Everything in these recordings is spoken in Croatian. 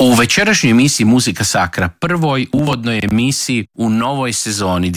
U večerašnjoj emisiji Muzika Sakra, prvoj uvodnoj emisiji u novoj sezoni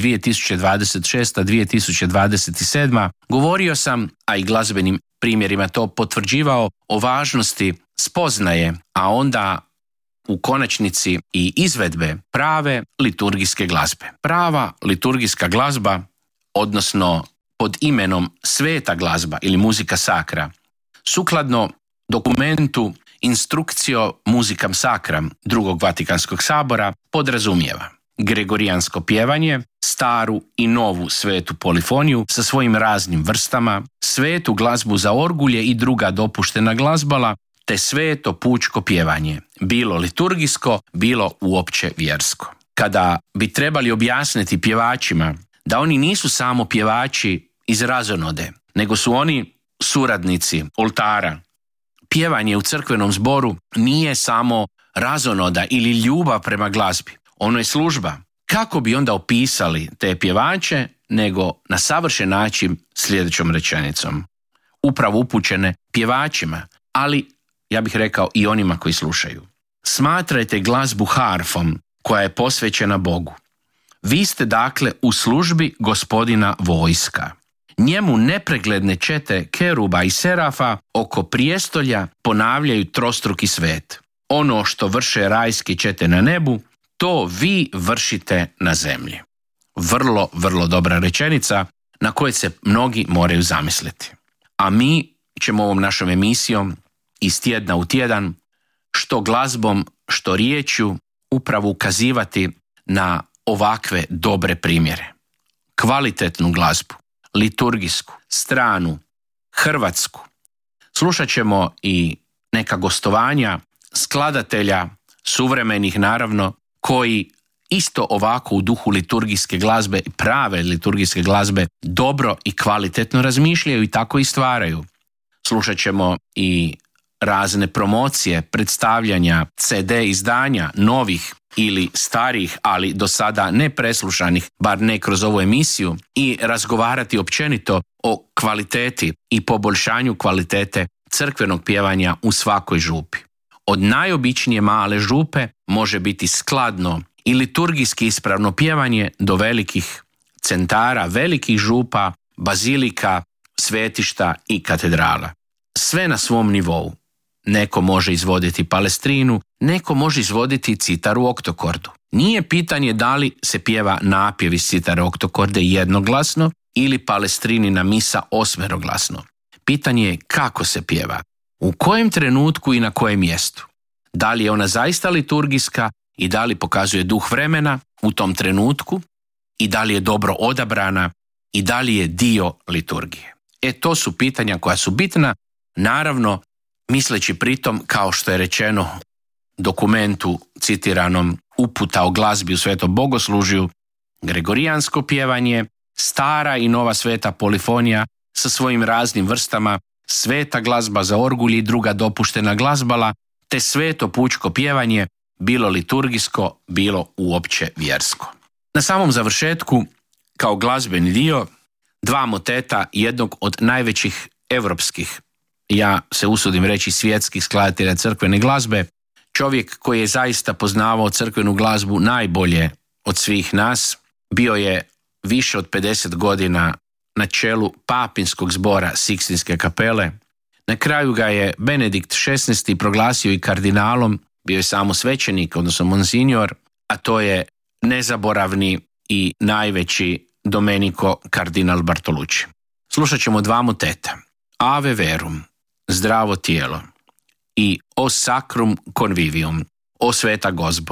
2026-2027, govorio sam, a i glazbenim primjerima to potvrđivao, o važnosti spoznaje, a onda u konačnici i izvedbe prave liturgijske glazbe. Prava liturgijska glazba, odnosno pod imenom sveta glazba ili muzika sakra, sukladno dokumentu Instrukcio musicam sacram Drugog Vatikanskog sabora, podrazumijeva gregorijansko pjevanje, staru i novu svetu polifoniju sa svojim raznim vrstama, svetu glazbu za orgulje i druga dopuštena glazbala, te sveto pučko pjevanje, bilo liturgijsko, bilo uopće vjersko. Kada bi trebali objasniti pjevačima da oni nisu samo pjevači iz razonode, nego su oni suradnici oltara, pjevanje u crkvenom zboru nije samo razonoda ili ljubav prema glazbi, ono je služba. Kako bi onda opisali te pjevače nego na savršen način sljedećom rečenicom, upravo upućene pjevačima, ali ja bih rekao i onima koji slušaju. Smatrajte glazbu harfom koja je posvećena Bogu. Vi ste dakle u službi Gospodina vojska. Njemu nepregledne čete keruba i serafa oko prijestolja ponavljaju trostruki svet. Ono što vrše rajske čete na nebu, to vi vršite na zemlji. Vrlo, vrlo dobra rečenica na kojoj se mnogi moraju zamisliti. A mi ćemo ovom našom emisijom iz tjedna u tjedan, što glazbom, što riječju, upravo ukazivati na ovakve dobre primjere. Kvalitetnu glazbu, liturgijsku, stranu, hrvatsku. Slušat ćemo i neka gostovanja skladatelja, suvremenih naravno, koji isto ovako u duhu liturgijske glazbe, prave liturgijske glazbe, dobro i kvalitetno razmišljaju i tako i stvaraju. Slušat ćemo i razne promocije, predstavljanja, CD izdanja, novih ili starih, ali do sada ne preslušanih, bar ne kroz ovu emisiju, i razgovarati općenito o kvaliteti i poboljšanju kvalitete crkvenog pjevanja u svakoj župi. Od najobičnije male župe može biti skladno i liturgijski ispravno pjevanje do velikih centara, velikih župa, bazilika, svetišta i katedrala. Sve na svom nivou. Neko može izvoditi palestrinu, neko može izvoditi citaru oktokordu. Nije pitanje da li se pjeva napjev iz citare oktokorde jednoglasno ili palestrinina misa osmeroglasno. Pitanje je kako se pjeva, u kojem trenutku i na kojem mjestu. Da li je ona zaista liturgijska i da li pokazuje duh vremena u tom trenutku i da li je dobro odabrana i da li je dio liturgije. To su pitanja koja su bitna, naravno misleći pritom, kao što je rečeno dokumentu citiranom uputa o glazbi u svetom bogoslužju, gregorijansko pjevanje, stara i nova sveta polifonija sa svojim raznim vrstama, sveta glazba za orgulje i druga dopuštena glazbala, te sveto pučko pjevanje, bilo liturgijsko, bilo uopće vjersko. Na samom završetku, kao glazbeni dio, dva moteta jednog od najvećih europskih, ja se usudim reći svjetskih skladatelja crkvene glazbe, čovjek koji je zaista poznavao crkvenu glazbu najbolje od svih nas, bio je više od 50 godina na čelu papinskog zbora Sikstinske kapele. Na kraju ga je Benedikt XVI proglasio i kardinalom, bio je samo svećenik, odnosno monsinjor, a to je nezaboravni i najveći Domenico kardinal Bartolucci. Slušat ćemo dva moteta, Ave Verum, zdravo tijelo, i O Sacrum Convivium, O sveta gozbo.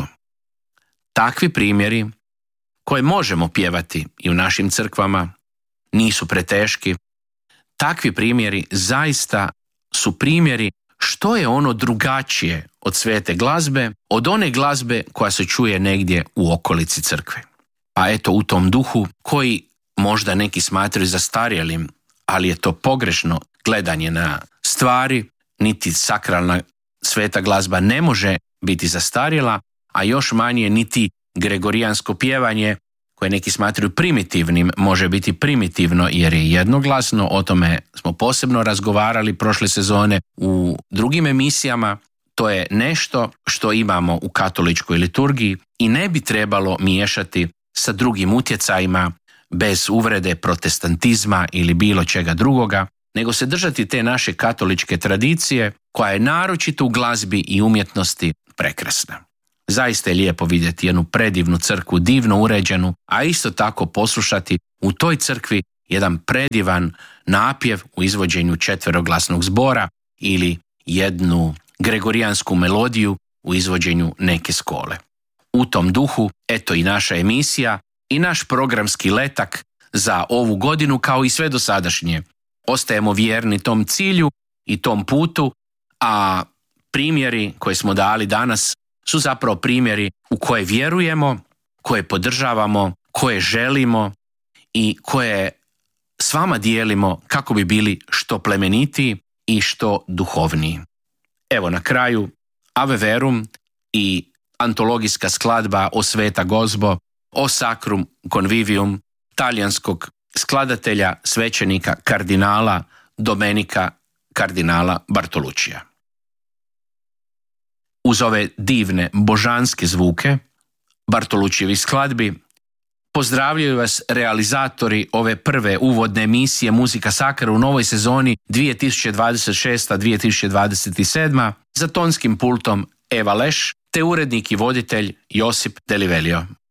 Takvi primjeri koje možemo pjevati i u našim crkvama nisu preteški. Takvi primjeri zaista su primjeri što je ono drugačije od svete glazbe, od one glazbe koja se čuje negdje u okolici crkve. Pa eto, u tom duhu koji možda neki smatraju zastarjelim, ali je to pogrešno gledanje na stvari, niti sakralna sveta glazba ne može biti zastarjela, a još manje niti gregorijansko pjevanje, koje neki smatraju primitivnim, može biti primitivno jer je jednoglasno. O tome smo posebno razgovarali prošle sezone u drugim emisijama. To je nešto što imamo u katoličkoj liturgiji i ne bi trebalo miješati sa drugim utjecajima bez uvrede protestantizma ili bilo čega drugoga, nego se držati te naše katoličke tradicije koja je naročito u glazbi i umjetnosti prekrasna. Zaista je lijepo vidjeti jednu predivnu crkvu, divno uređenu, a isto tako poslušati u toj crkvi jedan predivan napjev u izvođenju četveroglasnog zbora ili jednu gregorijansku melodiju u izvođenju neke skole. U tom duhu, eto i naša emisija i naš programski letak za ovu godinu kao i sve dosadašnje. Ostajemo vjerni tom cilju i tom putu, a primjeri koje smo dali danas su zapravo primjeri u koje vjerujemo, koje podržavamo, koje želimo i koje s vama dijelimo kako bi bili što plemenitiji i što duhovniji. Evo na kraju Ave Verum i antologijska skladba O Sveta Gozbo, O Sacrum Convivium talijanskog skladatelja, svećenika kardinala Domenika kardinala Bartolucija. Uz ove divne božanske zvuke Bartolučijevih skladbi pozdravljaju vas realizatori ove prve uvodne emisije Muzika Sacra u novoj sezoni 2026-2027 za tonskim pultom Eva Leš te urednik i voditelj Josip Delivelio.